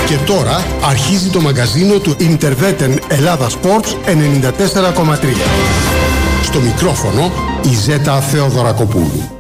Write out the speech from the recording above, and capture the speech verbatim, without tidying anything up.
Και τώρα αρχίζει το μαγκαζίνο του Interveten Ελλάδα Sports ενενήντα τέσσερα κόμμα τρία. Στο μικρόφωνο η Ζέτα Θεοδωρακοπούλου.